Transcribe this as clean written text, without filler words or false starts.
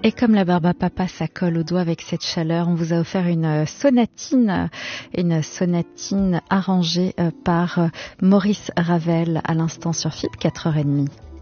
Et comme la barbe à papa, ça colle au doigt avec cette chaleur, on vous a offert une sonatine arrangée par Maurice Ravel à l'instant sur FIP 4h30.